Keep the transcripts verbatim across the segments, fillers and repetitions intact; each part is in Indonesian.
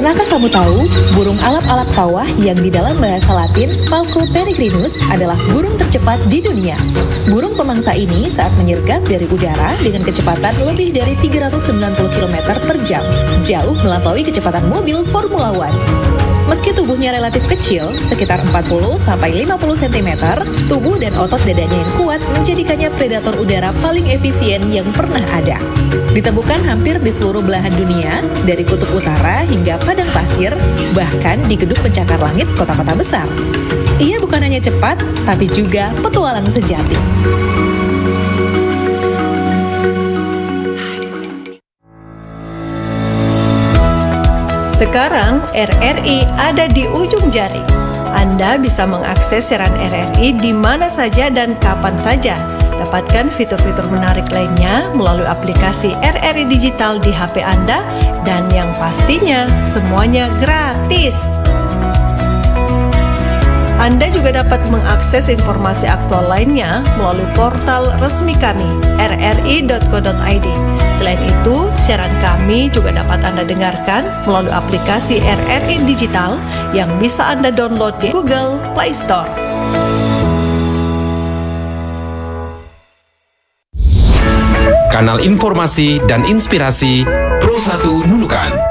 Pernahkah kamu tahu, burung alap-alap kawah yang di dalam bahasa Latin Falco peregrinus adalah burung tercepat di dunia. Burung pemangsa ini saat menyergap dari udara dengan kecepatan lebih dari tiga ratus sembilan puluh kilometer per jam, jauh melampaui kecepatan mobil Formula One. Meski tubuhnya relatif kecil, sekitar empat puluh sampai lima puluh sentimeter, tubuh dan otot dadanya yang kuat menjadikannya predator udara paling efisien yang pernah ada. Ditemukan hampir di seluruh belahan dunia, dari kutub utara hingga padang pasir, bahkan di gedung pencakar langit kota-kota besar. Ia bukan hanya cepat, tapi juga petualang sejati. Sekarang R R I ada di ujung jari. Anda bisa mengakses siaran R R I di mana saja dan kapan saja. Dapatkan fitur-fitur menarik lainnya melalui aplikasi R R I Digital di H P Anda, dan yang pastinya semuanya gratis. Anda juga dapat mengakses informasi aktual lainnya melalui portal resmi kami r r i dot co dot i d. Selain itu, siaran kami juga dapat Anda dengarkan melalui aplikasi R R I Digital yang bisa Anda download di Google Play Store. Kanal informasi dan inspirasi Pro satu Nunukan.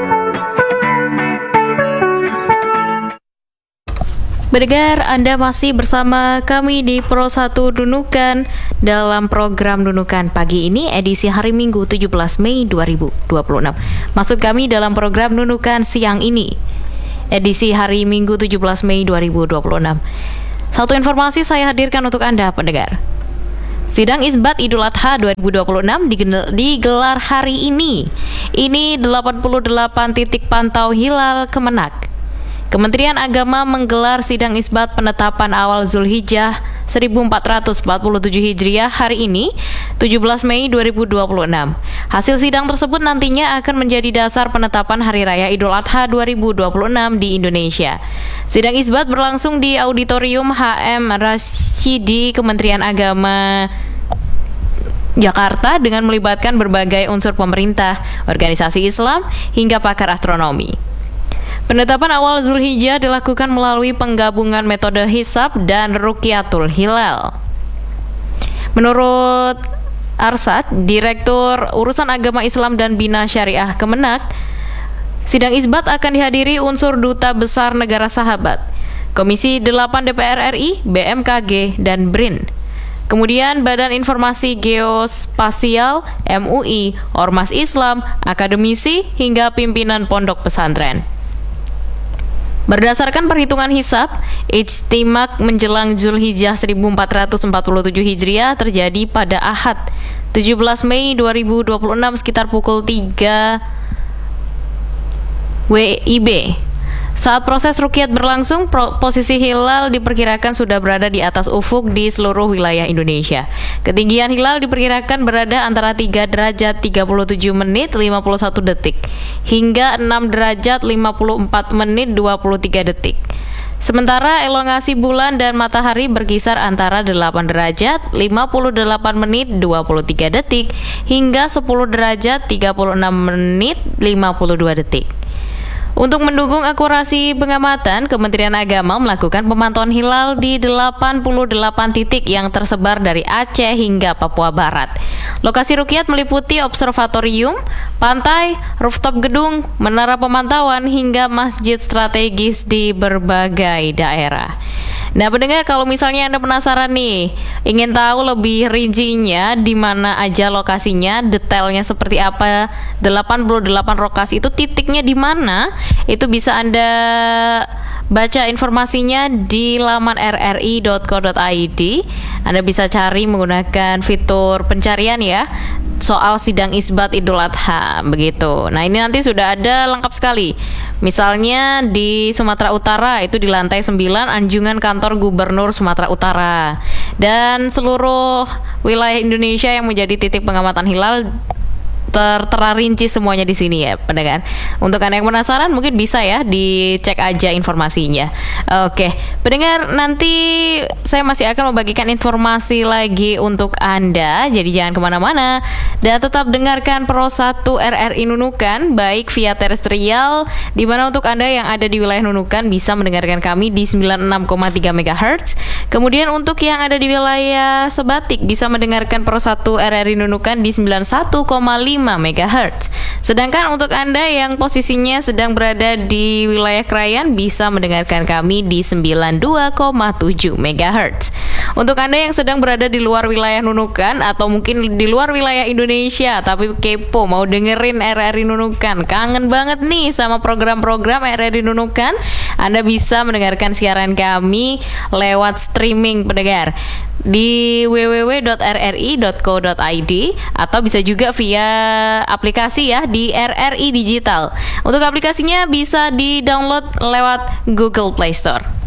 Pendengar, Anda masih bersama kami di Pro satu Nunukan dalam program Nunukan pagi ini, edisi hari Minggu tujuh belas Mei dua ribu dua puluh enam. Maksud kami dalam program Nunukan siang ini, edisi hari Minggu tujuh belas Mei dua ribu dua puluh enam. Satu informasi saya hadirkan untuk Anda, pendengar. Sidang Isbat Idul Adha dua ribu dua puluh enam digelar hari ini. Ini delapan puluh delapan titik pantau hilal Kemenak. Kementerian Agama menggelar sidang isbat penetapan awal Zulhijjah seribu empat ratus empat puluh tujuh Hijriah hari ini, tujuh belas Mei dua ribu dua puluh enam. Hasil sidang tersebut nantinya akan menjadi dasar penetapan Hari Raya Idul Adha dua ribu dua puluh enam di Indonesia. Sidang isbat berlangsung di Auditorium H M Rashidi Kementerian Agama Jakarta dengan melibatkan berbagai unsur pemerintah, organisasi Islam, hingga pakar astronomi. Penetapan awal Zulhijjah dilakukan melalui penggabungan metode hisab dan Ruqyatul Hilal. Menurut Arsad, Direktur Urusan Agama Islam dan Bina Syariah Kemenak, sidang isbat akan dihadiri unsur Duta Besar Negara Sahabat, Komisi delapan D P R R I, B M K G, dan B R I N. Kemudian Badan Informasi Geospasial, M U I, Ormas Islam, akademisi, hingga pimpinan pondok pesantren. Berdasarkan perhitungan hisab, ijtimak menjelang Zulhijjah seribu empat ratus empat puluh tujuh Hijriah terjadi pada Ahad tujuh belas Mei dua ribu dua puluh enam sekitar pukul tiga W I B. Saat proses ruqyat berlangsung, pro- posisi hilal diperkirakan sudah berada di atas ufuk di seluruh wilayah Indonesia. Ketinggian hilal diperkirakan berada antara tiga derajat tiga puluh tujuh menit lima puluh satu detik hingga enam derajat lima puluh empat menit dua puluh tiga detik. Sementara elongasi bulan dan matahari berkisar antara delapan derajat lima puluh delapan menit dua puluh tiga detik hingga sepuluh derajat tiga puluh enam menit lima puluh dua detik. Untuk mendukung akurasi pengamatan, Kementerian Agama melakukan pemantauan hilal di delapan puluh delapan titik yang tersebar dari Aceh hingga Papua Barat. Lokasi ruqyat meliputi observatorium, pantai, rooftop gedung, menara pemantauan, hingga masjid strategis di berbagai daerah. Nah, pendengar, kalau misalnya Anda penasaran nih, ingin tahu lebih rincinya di mana aja lokasinya, detailnya seperti apa, delapan puluh delapan lokasi itu titiknya di mana, itu bisa Anda baca informasinya di laman r r i dot co dot i d. Anda bisa cari menggunakan fitur pencarian ya, soal sidang isbat Idul Adha begitu. Nah, ini nanti sudah ada lengkap sekali. Misalnya di Sumatera Utara itu di lantai sembilan anjungan kantor Gubernur Sumatera Utara, dan seluruh wilayah Indonesia yang menjadi titik pengamatan hilal tertera rinci semuanya di sini ya pendengar. Untuk Anda yang penasaran mungkin bisa ya dicek aja informasinya. Oke, pendengar, nanti saya masih akan membagikan informasi lagi untuk Anda. Jadi jangan kemana-mana dan tetap dengarkan Pro satu R R I Nunukan baik via terestrial, di mana untuk Anda yang ada di wilayah Nunukan bisa mendengarkan kami di sembilan puluh enam koma tiga megahertz. Kemudian untuk yang ada di wilayah Sebatik bisa mendengarkan Pro satu R R I Nunukan di sembilan puluh satu koma lima megahertz. Sedangkan untuk Anda yang posisinya sedang berada di wilayah Krayan bisa mendengarkan kami di sembilan puluh dua koma tujuh megahertz. Untuk Anda yang sedang berada di luar wilayah Nunukan atau mungkin di luar wilayah Indonesia tapi kepo mau dengerin R R I Nunukan, kangen banget nih sama program-program R R I Nunukan, Anda bisa mendengarkan siaran kami lewat streaming pendengar di w w w dot r r i dot co dot i d atau bisa juga via aplikasi ya di R R I Digital. Untuk aplikasinya bisa di-download lewat Google Play Store.